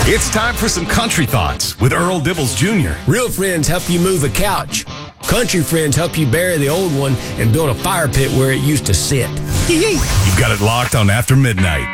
It's time for some country thoughts with Earl Dibbles Jr. Real friends help you move a couch. Country friends help you bury the old one and build a fire pit where it used to sit. You've got it locked on After Midnight.